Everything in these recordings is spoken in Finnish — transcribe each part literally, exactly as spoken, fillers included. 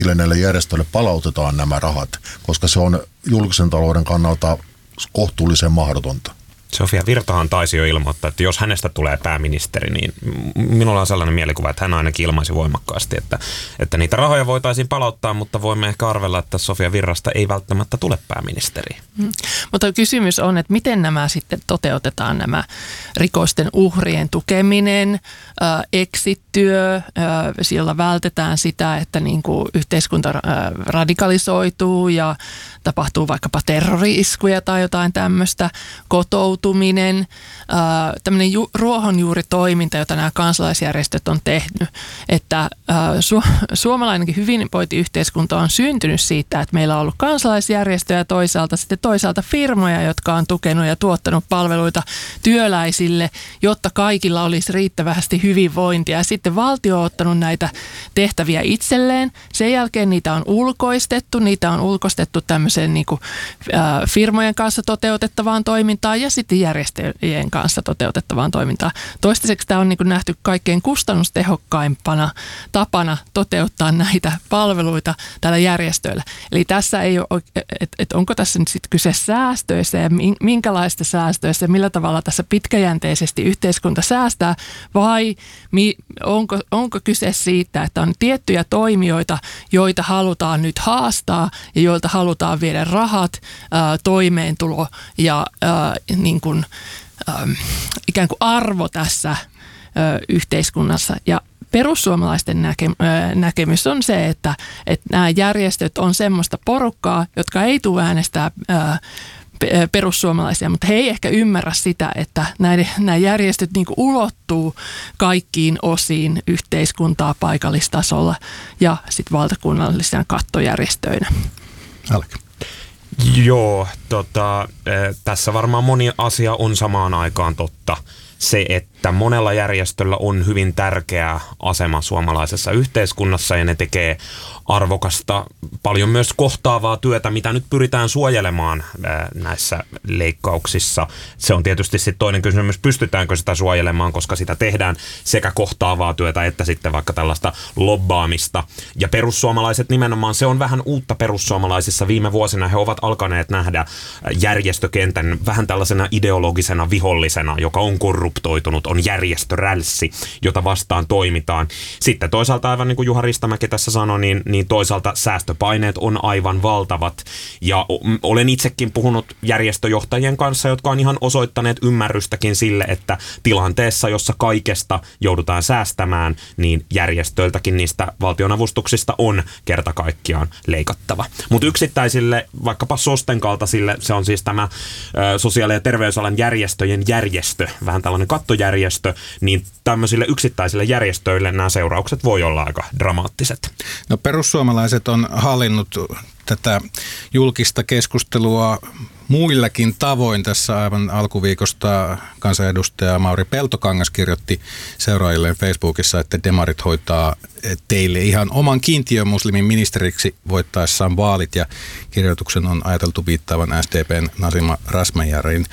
näille järjestöille palautetaan nämä rahat, koska se on julkisen talouden kannalta kohtuullisen mahdotonta. Sofia Virtahan taisi jo ilmoittaa, että jos hänestä tulee pääministeri, niin minulla on sellainen mielikuva, että hän ainakin ilmaisi voimakkaasti, että, että niitä rahoja voitaisiin palauttaa, mutta voimme ehkä arvella, että Sofia Virrasta ei välttämättä tule pääministeri. Hmm. Mutta kysymys on, että miten nämä sitten toteutetaan, nämä rikosten uhrien tukeminen, äh, exit-työ, äh, sillä vältetään sitä, että niin kuin yhteiskunta äh, radikalisoituu ja tapahtuu vaikkapa terrori-iskuja tai jotain tämmöistä, kotoutuminen, ää, tämmöinen ju- ruohonjuuritoiminta, jota nämä kansalaisjärjestöt on tehnyt, että ää, su- suomalainenkin hyvinvointiyhteiskunta on syntynyt siitä, että meillä on ollut kansalaisjärjestöjä ja toisaalta sitten toisaalta firmoja, jotka on tukenut ja tuottanut palveluita työläisille, jotta kaikilla olisi riittävästi hyvinvointia. Ja sitten valtio on ottanut näitä tehtäviä itselleen. Sen jälkeen niitä on ulkoistettu, niitä on ulkoistettu tämmöiseen niin kuin, ää, firmojen kanssa toteutettavaan toimintaan ja sitten järjestöjen kanssa toteutettavaan toimintaan. Toistaiseksi tämä on niin kuin nähty kaikkein kustannustehokkaimpana tapana toteuttaa näitä palveluita tällä järjestöillä. Eli tässä ei ole, että et onko tässä nyt sitten kyse säästöissä ja minkälaista säästöissä, millä tavalla tässä pitkäjänteisesti yhteiskunta säästää vai mi, onko, onko kyse siitä, että on tiettyjä toimijoita, joita halutaan nyt haastaa ja joilta halutaan viedä rahat, ää, toimeentulo ja ää, niin kuin, ää, ikään kuin arvo tässä ää, yhteiskunnassa. Ja perussuomalaisten näke, ää, näkemys on se, että, että nämä järjestöt on semmoista porukkaa, jotka ei tule äänestää ää, perussuomalaisia, mutta he ei ehkä ymmärrä sitä, että näiden, nämä järjestöt niin kuin ulottuu kaikkiin osiin yhteiskuntaa paikallistasolla ja sitten valtakunnallisena kattojärjestöinä. Älkä. Joo, tota, tässä varmaan moni asia on samaan aikaan totta. Se, että monella järjestöllä on hyvin tärkeä asema suomalaisessa yhteiskunnassa ja ne tekee arvokasta, paljon myös kohtaavaa työtä, mitä nyt pyritään suojelemaan näissä leikkauksissa. Se on tietysti sitten toinen kysymys, pystytäänkö sitä suojelemaan, koska sitä tehdään sekä kohtaavaa työtä että sitten vaikka tällaista lobbaamista. Ja perussuomalaiset nimenomaan, se on vähän uutta perussuomalaisissa. Viime vuosina he ovat alkaneet nähdä järjestökentän vähän tällaisena ideologisena vihollisena, joka on korruptoitunut, on järjestörälssi, jota vastaan toimitaan. Sitten toisaalta aivan niin kuin Juha Ristamäki tässä sanoi, niin, niin toisaalta säästöpaineet on aivan valtavat. Ja olen itsekin puhunut järjestöjohtajien kanssa, jotka on ihan osoittaneet ymmärrystäkin sille, että tilanteessa, jossa kaikesta joudutaan säästämään, niin järjestöiltäkin niistä valtionavustuksista on kerta kaikkiaan leikattava. Mutta yksittäisille, vaikkapa SOSTEn kaltaisille, se on siis tämä ö, sosiaali- ja terveysalan järjestöjen järjestö, vähän tällainen kattojärjestö, niin tämmöisille yksittäisille järjestöille nämä seuraukset voi olla aika dramaattiset. No perussuomalaiset on hallinnut tätä julkista keskustelua muillakin tavoin. Tässä aivan alkuviikosta kansanedustaja Mauri Peltokangas kirjoitti seuraajilleen Facebookissa, että demarit hoitaa teille ihan oman kiintiömuslimin ministeriksi voittaessaan vaalit, ja kirjoituksen on ajateltu viittaavan S D P:n Nasima Razmyarin.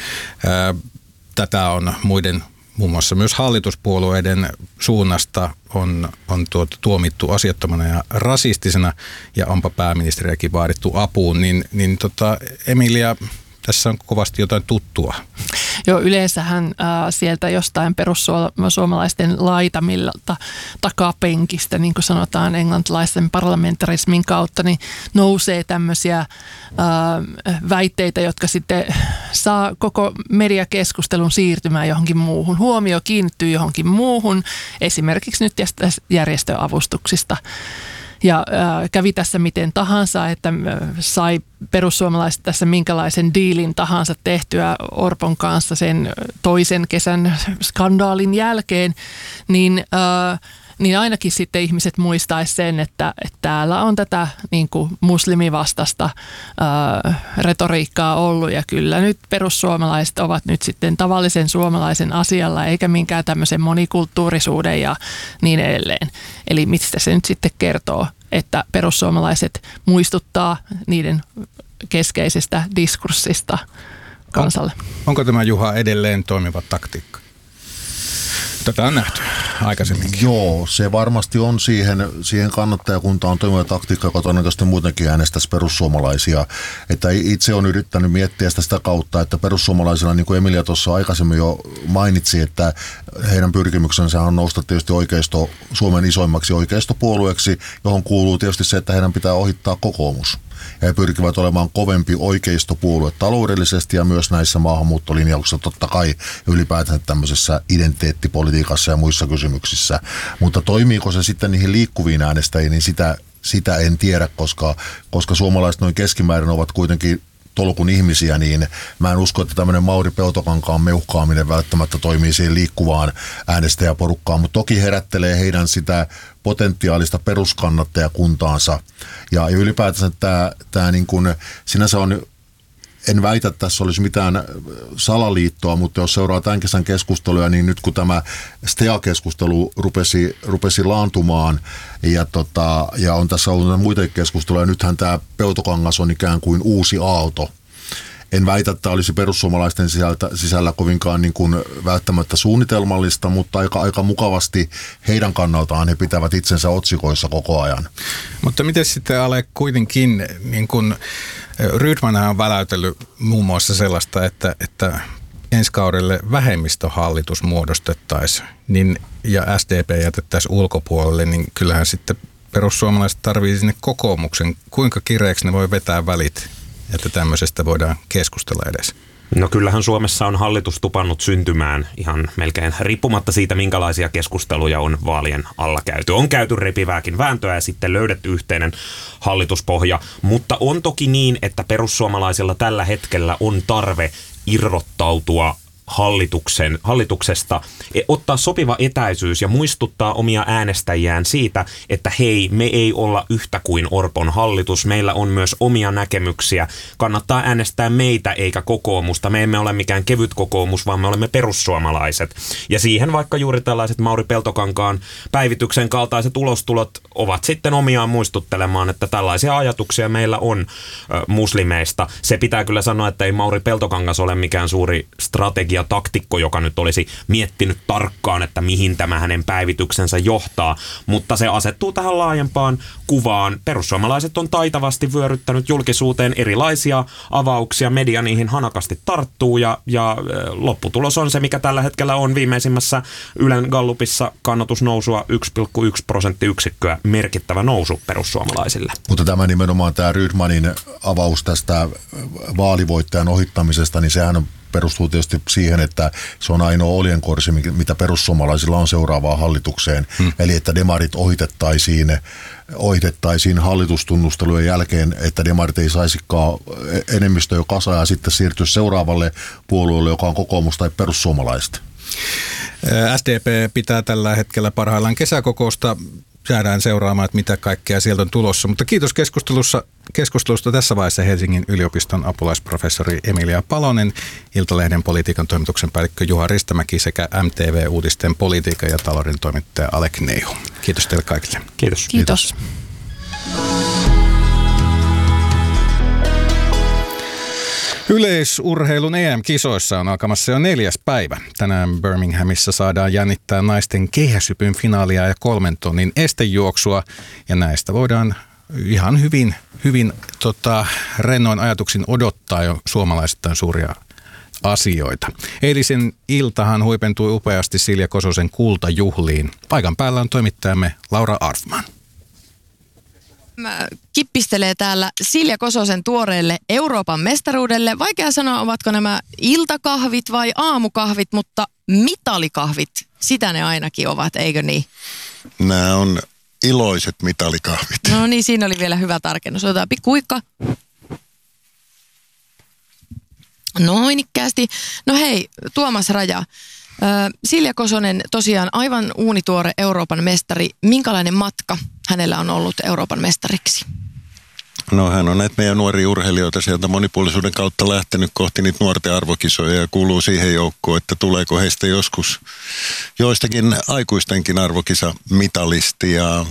Tätä on muiden, muun muassa myös hallituspuolueiden suunnasta on, on tuota, tuomittu asiattomana ja rasistisena, ja onpa pääministeriäkin vaadittu apuun, niin, niin tota, Emilia, tässä on kovasti jotain tuttua. Joo, yleensähän äh, sieltä jostain perussuomalaisten laitamilta takapenkistä, niin kuin sanotaan englantilaisen parlamentarismin kautta, niin nousee tämmöisiä äh, väitteitä, jotka sitten saa koko mediakeskustelun siirtymään johonkin muuhun. Huomio kiinnittyy johonkin muuhun, esimerkiksi nyt järjestöavustuksista. Ja äh, kävi tässä miten tahansa, että äh, sai perussuomalaiset tässä minkälaisen diilin tahansa tehtyä Orpon kanssa sen toisen kesän skandaalin jälkeen, niin, äh, niin ainakin sitten ihmiset muistaisi sen, että, että täällä on tätä niin kuin muslimivastasta äh, retoriikkaa ollut, ja kyllä nyt perussuomalaiset ovat nyt sitten tavallisen suomalaisen asialla, eikä minkään tämmöisen monikulttuurisuuden ja niin edelleen. Eli mistä se nyt sitten kertoo, että perussuomalaiset muistuttaa niiden keskeisestä diskurssista kansalle. On, onko tämä, Juha, edelleen toimiva taktiikka? Tätä on nähty. aikaisemminkin. Joo, se varmasti on siihen, siihen kannattajakuntaan toimiva taktiikka, joka todennäköisesti muutenkin äänestäisi perussuomalaisia. Että itse on yrittänyt miettiä sitä, sitä kautta, että perussuomalaisilla, niin kuin Emilia tuossa aikaisemmin jo mainitsi, että heidän pyrkimyksensä on nousta tietysti oikeisto, Suomen isoimmaksi oikeistopuolueeksi, johon kuuluu tietysti se, että heidän pitää ohittaa kokoomus. Ja he pyrkivät olemaan kovempi oikeistopuolue taloudellisesti ja myös näissä maahanmuuttolinjauksissa totta kai ylipäätään tämmöisessä identiteettipolitiikassa ja muissa kysymyksissä. Mutta toimiiko se sitten niihin liikkuviin äänestäjiin, niin sitä, sitä en tiedä, koska, koska suomalaiset noin keskimäärin ovat kuitenkin tolkun ihmisiä, niin mä en usko, että tämmöinen Mauri Peltokankaan meuhkaaminen välttämättä toimii siihen liikkuvaan äänestäjäporukkaan, mutta toki herättelee heidän sitä potentiaalista peruskannattajakuntaansa. Ja ylipäätänsä tämä, tämä niin kuin, sinänsä on, en väitä, että tässä olisi mitään salaliittoa, mutta jos seuraa tämän kesän keskusteluja, niin nyt kun tämä S T A-keskustelu rupesi, rupesi laantumaan ja, tota, ja on tässä ollut muita keskusteluja, nythän tämä Peltokangas on ikään kuin uusi aalto. En väitä, että olisi perussuomalaisten sisältä, sisällä kovinkaan niin kuin välttämättä suunnitelmallista, mutta aika, aika mukavasti heidän kannaltaan he pitävät itsensä otsikoissa koko ajan. Mutta miten sitten, Ale, kuitenkin, niin kuin Rydmanhan on väläytellyt muun muassa sellaista, että, että ensi kaudelle vähemmistöhallitus muodostettaisiin niin, ja S D P jätettäisiin ulkopuolelle, niin kyllähän sitten perussuomalaiset tarvitsee sinne kokoomuksen. Kuinka kireeksi ne voi vetää välit, että tämmöisestä voidaan keskustella edes? No kyllähän Suomessa on hallitus tupannut syntymään ihan melkein riippumatta siitä, minkälaisia keskusteluja on vaalien alla käyty. On käyty repivääkin vääntöä ja sitten löydetty yhteinen hallituspohja, mutta on toki niin, että perussuomalaisilla tällä hetkellä on tarve irrottautua hallituksen, hallituksesta, ottaa sopiva etäisyys ja muistuttaa omia äänestäjiään siitä, että hei, me ei olla yhtä kuin Orpon hallitus, meillä on myös omia näkemyksiä, kannattaa äänestää meitä eikä kokoomusta, me emme ole mikään kevyt kokoomus, vaan me olemme perussuomalaiset. Ja siihen vaikka juuri tällaiset Mauri Peltokankaan päivityksen kaltaiset ulostulot ovat sitten omiaan muistuttelemaan, että tällaisia ajatuksia meillä on ö, muslimeista. Se pitää kyllä sanoa, että ei Mauri Peltokangas ole mikään suuri strategia taktikko, joka nyt olisi miettinyt tarkkaan, että mihin tämä hänen päivityksensä johtaa, mutta se asettuu tähän laajempaan kuvaan. Perussuomalaiset on taitavasti vyöryttänyt julkisuuteen erilaisia avauksia, media niihin hanakasti tarttuu ja, ja lopputulos on se, mikä tällä hetkellä on viimeisimmässä Ylen Gallupissa kannatusnousua yksi pilkku yksi prosenttiyksikköä, merkittävä nousu perussuomalaisille. Mutta tämä nimenomaan tämä Rydmanin avaus tästä vaalivoittajan ohittamisesta, niin sehän on perustuu tietysti siihen, että se on ainoa oljenkorsi, mitä perussuomalaisilla on seuraavaan hallitukseen. Hmm. Eli että demarit ohitettaisiin, ohitettaisiin hallitustunnustelujen jälkeen, että demarit ei saisikaan enemmistö jo kasa ja sitten siirtyä seuraavalle puolueelle, joka on kokoomus tai perussuomalaiset. S D P pitää tällä hetkellä parhaillaan kesäkokousta. Jäädään seuraamaan, että mitä kaikkea sieltä on tulossa. Mutta kiitos keskustelussa, keskustelusta tässä vaiheessa Helsingin yliopiston apulaisprofessori Emilia Palonen, Iltalehden politiikan toimituksen päällikkö Juha Ristamäki sekä M T V-uutisten politiikan ja talouden toimittaja Alek Neihu. Kiitos teille kaikille. Kiitos. Kiitos. Yleisurheilun E M-kisoissa on alkamassa jo neljäs päivä. Tänään Birminghamissa saadaan jännittää naisten keihäshypyn finaalia ja kolmen tonnin estejuoksua. Ja näistä voidaan ihan hyvin, hyvin tota, rennoin ajatuksin odottaa jo suomalaisittain suuria asioita. Eilisen iltahan huipentui upeasti Silja Kososen kultajuhliin. Paikan päällä on toimittajamme Laura Arfman. Kippistelee täällä Silja Kososen tuoreelle Euroopan mestaruudelle. Vaikea sanoa, ovatko nämä iltakahvit vai aamukahvit, mutta mitalikahvit, sitä ne ainakin ovat, eikö niin? Nämä on iloiset mitalikahvit. No niin, siinä oli vielä hyvä tarkennus. Otetaan pikkuikka. Noinikäästi. No hei, Tuomas Raja. Silja Kosonen tosiaan aivan uunituore Euroopan mestari. Minkälainen matka hänellä on ollut Euroopan mestariksi? No hän on näitä meidän nuoria urheilijoita sieltä monipuolisuuden kautta lähtenyt kohti niitä nuorten arvokisoja ja kuuluu siihen joukkoon, että tuleeko heistä joskus joistakin aikuistenkin arvokisa mitalisti ja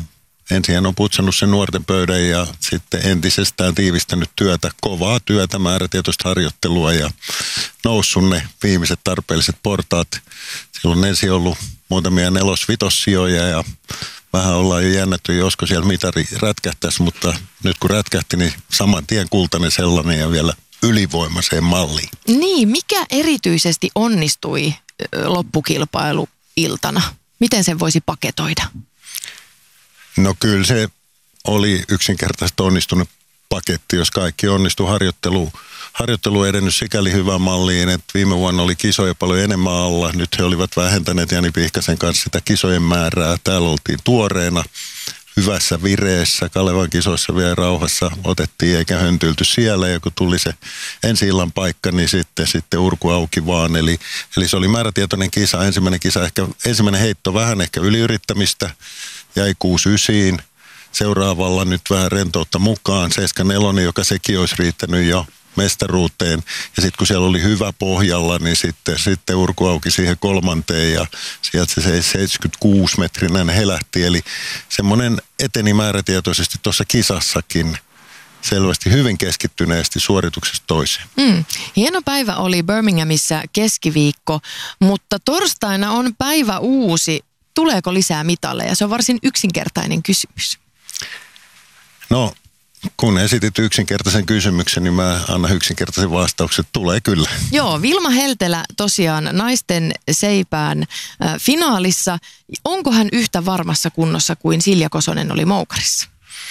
ensin hän on putsannut sen nuorten pöydän ja sitten entisestään tiivistänyt työtä, kovaa työtä, määrätietoista harjoittelua ja noussut ne viimeiset tarpeelliset portaat. Silloin ensin ollut muutamia nelos-vitossijoja ja vähän ollaan jo jännätty, josko siellä mitari rätkähtäisi, mutta nyt kun rätkähti, niin saman tien kultainen sellainen ja vielä ylivoimaiseen malliin. Niin, mikä erityisesti onnistui loppukilpailuiltana? Miten sen voisi paketoida? No kyllä se oli yksinkertaisesti onnistunut paketti, jos kaikki onnistui. Harjoittelu, harjoittelu edennyt sikäli hyvään malliin, että viime vuonna oli kisoja paljon enemmän alla. Nyt he olivat vähentäneet Jani Pihkasen kanssa sitä kisojen määrää. Täällä oltiin tuoreena, hyvässä vireessä. Kalevan kisoissa vielä rauhassa otettiin eikä höntyilty siellä. Ja kun tuli se ensi illan paikka, niin sitten, sitten urku auki vaan. Eli, eli se oli määrätietoinen kisa. Ensimmäinen kisa, ehkä, ensimmäinen heitto vähän ehkä yliyrittämistä. Jäi kuusi ysiin. Seuraavalla nyt vähän rentoutta mukaan. seitsemän neljä, joka sekin olisi riittänyt jo mestaruuteen. Ja sitten kun siellä oli hyvä pohjalla, niin sitten, sitten urku auki siihen kolmanteen ja sieltä se seitsemänkymmentäkuusi metrinen helähti. Eli semmoinen eteni määrätietoisesti tuossa kisassakin selvästi hyvin keskittyneesti suorituksesta toiseen. Mm. Hieno päivä oli Birminghamissa keskiviikko, mutta torstaina on päivä uusi. Tuleeko lisää mitalleja? Se on varsin yksinkertainen kysymys. No, kun esitit yksinkertaisen kysymyksen, niin mä annan yksinkertaisen vastauksen. Tulee kyllä. Joo, Vilma Heltelä tosiaan naisten seipään äh, finaalissa. Onko hän yhtä varmassa kunnossa kuin Silja Kosonen oli moukarissa?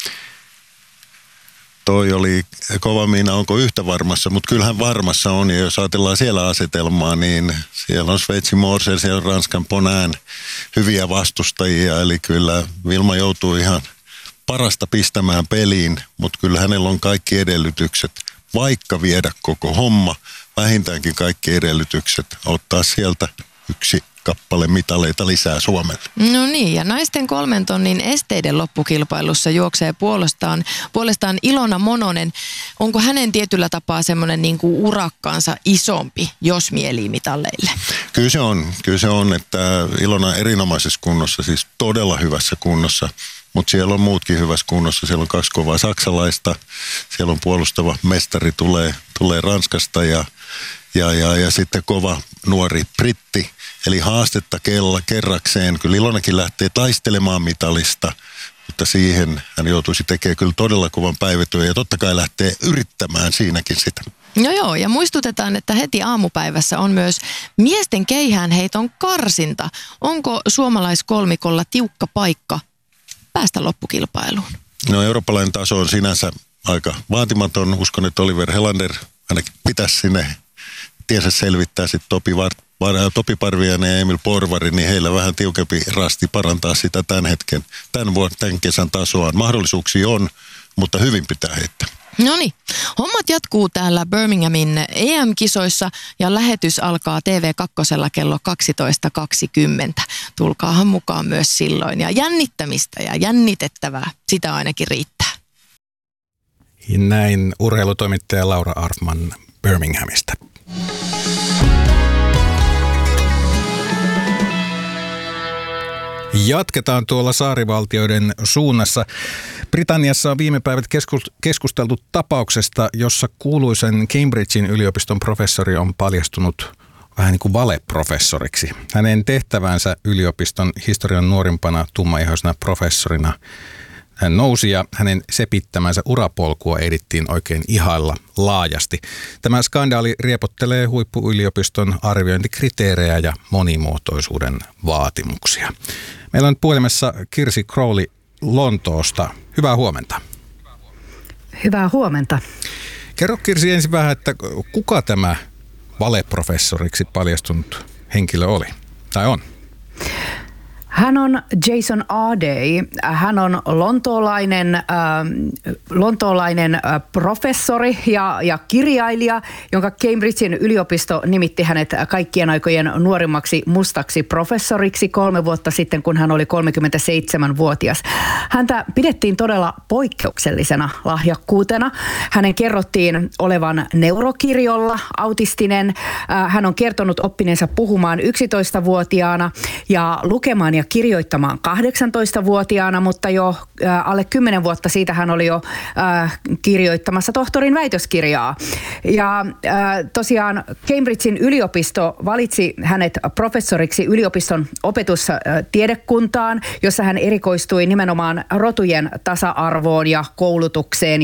Toi oli kova miina, onko yhtä varmassa, mutta kyllähän varmassa on. Ja jos ajatellaan siellä asetelmaa, niin siellä on Sveitsi Morsel, siellä on Ranskan Ponään hyviä vastustajia. Eli kyllä Vilma joutuu ihan parasta pistämään peliin, mutta kyllä hänellä on kaikki edellytykset, vaikka viedä koko homma, vähintäänkin kaikki edellytykset, ottaa sieltä yksi kappale mitaleita lisää Suomelle. No niin, ja naisten kolmen tonnin esteiden loppukilpailussa juoksee puolestaan, puolestaan Ilona Mononen. Onko hänen tietyllä tapaa semmoinen niin kuin urakkaansa isompi, jos mielii mitalleille? Kyllä se on, kyllä se on, että Ilona on erinomaisessa kunnossa, siis todella hyvässä kunnossa. Mutta siellä on muutkin hyvässä kunnossa. Siellä on kaksi kovaa saksalaista. Siellä on puolustava mestari tulee, tulee Ranskasta ja, ja, ja, ja sitten kova nuori britti. Eli haastetta kella, kerrakseen. Kyllä Ilonakin lähtee taistelemaan mitalista, mutta siihen hän joutuisi tekemään kyllä todella kovan päivätyön ja totta kai lähtee yrittämään siinäkin sitä. No joo, ja muistutetaan, että heti aamupäivässä on myös miesten keihäänheiton karsinta. Onko suomalaiskolmikolla tiukka paikka päästä loppukilpailuun? No eurooppalainen taso on sinänsä aika vaatimaton. Uskon, että Oliver Helander ainakin pitäisi sinne tiensä selvittää sitten Topi, Var, Var, Topi Parviainen ja Emil Porvari, niin heillä vähän tiukempi rasti parantaa sitä tämän hetken, tämän, vuoden, tämän kesän tasoa. Mahdollisuuksia on, mutta hyvin pitää heittää. No niin, hommat jatkuu täällä Birminghamin E M-kisoissa ja lähetys alkaa T V kaksi kello kaksitoista kaksikymmentä. Tulkaahan mukaan myös silloin ja jännittämistä ja jännitettävää, sitä ainakin riittää. Näin urheilutoimittaja Laura Arfman Birminghamista. Jatketaan tuolla saarivaltioiden suunnassa. Britanniassa on viime päivät keskusteltu tapauksesta, jossa kuuluisen Cambridgein yliopiston professori on paljastunut vähän niin kuin valeprofessoriksi. Hänen tehtävänsä yliopiston historian nuorimpana tummaihoisena professorina hän nousi ja hänen sepittämänsä urapolkua ehdittiin oikein ihailla laajasti. Tämä skandaali riepottelee huippuyliopiston arviointikriteerejä ja monimuotoisuuden vaatimuksia. Meillä on puhelimessa Kirsi Crowley Lontoosta. Hyvää huomenta. Hyvää huomenta. Kerro Kirsi ensin vähän, että kuka tämä valeprofessoriksi paljastunut henkilö oli tai on? Hän on Jason Ardey. Hän on lontoolainen, äh, lontoolainen äh, professori ja, ja kirjailija, jonka Cambridgein yliopisto nimitti hänet kaikkien aikojen nuorimmaksi mustaksi professoriksi kolme vuotta sitten, kun hän oli kolmekymmentäseitsemänvuotias. Häntä pidettiin todella poikkeuksellisena lahjakkuutena. Hänen kerrottiin olevan neurokirjolla, autistinen. Äh, hän on kertonut oppineensa puhumaan yksitoistavuotiaana ja lukemaan ja kirjoittamaan kahdeksantoistavuotiaana, mutta jo äh, alle kymmenen vuotta siitä hän oli jo äh, kirjoittamassa tohtorin väitöskirjaa. Ja äh, tosiaan Cambridgein yliopisto valitsi hänet professoriksi yliopiston opetustiedekuntaan, jossa hän erikoistui nimenomaan rotujen tasa-arvoon ja koulutukseen